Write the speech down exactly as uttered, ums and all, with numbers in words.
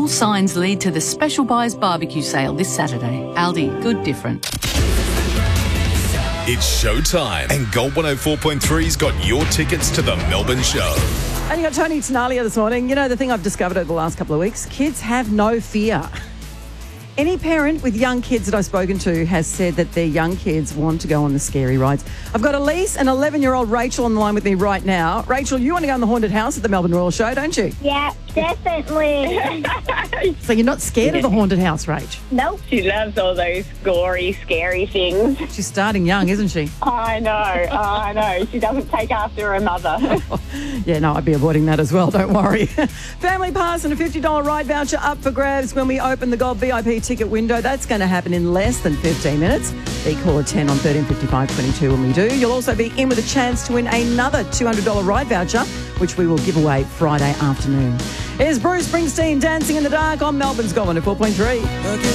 All signs lead to the Special Buys barbecue sale this Saturday. Aldi, good different. It's showtime, and Gold one oh four point three's got your tickets to the Melbourne show. And you got Tony Tenalia this morning. You know, the thing I've discovered over the last couple of weeks, kids have no fear. Any parent with young kids that I've spoken to has said that their young kids want to go on the scary rides. I've got Elise and eleven-year-old Rachel on the line with me right now. Rachel, you want to go on the haunted house at the Melbourne Royal Show, don't you? Yeah, definitely. So you're not scared of the haunted house, Rach? Nope. She loves all those gory, scary things. She's starting young, isn't she? I know, I know. She doesn't take after her mother. Yeah, no, I'd be avoiding that as well, don't worry. Family pass and a fifty dollars ride voucher up for grabs when we open the Gold V I P ticket window. That's going to happen in less than fifteen minutes. Be caller ten on thirteen fifty-five twenty-two when we do. You'll also be in with a chance to win another two hundred dollars ride voucher, which we will give away Friday afternoon. Here's Bruce Springsteen, Dancing in the Dark on Melbourne's Gold one oh four point three.